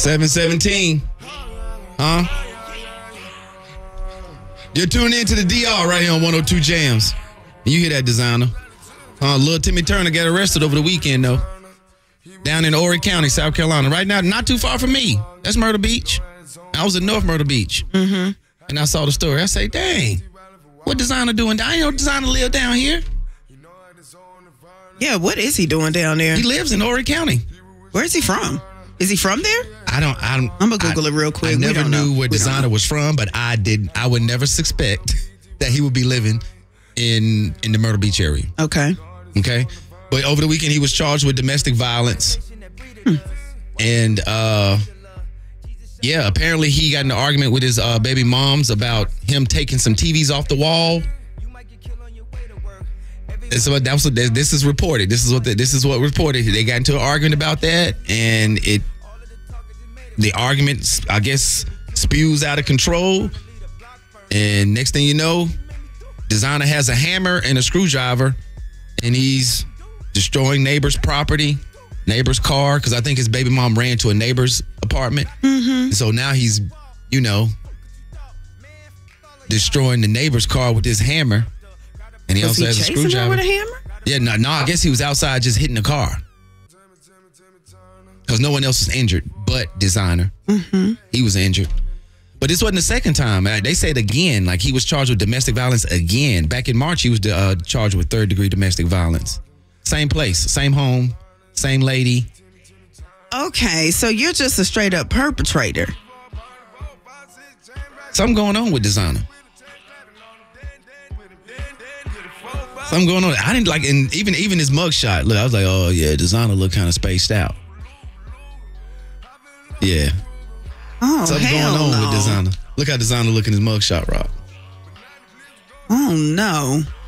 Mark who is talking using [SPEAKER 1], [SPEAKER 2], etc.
[SPEAKER 1] 717. Huh? You're tuned in to the DR right here on 102 Jams. You hear that, designer? Little Timmy Turner got arrested over the weekend, though. Down in Horry County, South Carolina. Right now, not too far from me. That's Myrtle Beach. I was in North Myrtle Beach. Mm-hmm. And I saw the story. I say, dang, what designer doing? I ain't no designer live down here.
[SPEAKER 2] Yeah, what is he doing down there?
[SPEAKER 1] He lives in Horry County.
[SPEAKER 2] Where is he from? Is he from there?
[SPEAKER 1] I'm
[SPEAKER 2] gonna Google it real quick.
[SPEAKER 1] I never knew where designer was from, but I would never suspect that he would be living in the Myrtle Beach area.
[SPEAKER 2] Okay.
[SPEAKER 1] But over the weekend, he was charged with domestic violence. And, apparently he got in an argument with his baby moms about him taking some TVs off the wall. And so this is reported. This is what reported. They got into an argument about that, and the argument, I guess, spews out of control. And next thing you know, designer has a hammer and a screwdriver, and he's destroying neighbor's property, neighbor's car, because I think his baby mom ran to a neighbor's apartment. Mm-hmm. And so now he's, destroying the neighbor's car with his hammer. And he also has a screwdriver.
[SPEAKER 2] With a hammer?
[SPEAKER 1] Yeah, no, I guess he was outside just hitting the car. Because no one else was injured but designer. Mm-hmm. He was injured. But this wasn't the second time. They said again, like he was charged with domestic violence again. Back in March, he was charged with third-degree domestic violence. Same place, same home, same lady.
[SPEAKER 2] Okay, so you're just a straight-up perpetrator.
[SPEAKER 1] Something going on with designer. Something going on. I didn't like, and even his mugshot. Look, I was like, oh yeah, designer look kind of spaced out. Yeah.
[SPEAKER 2] Oh,
[SPEAKER 1] something going on with designer. Look how designer look in his mugshot, Rob.
[SPEAKER 2] Oh no.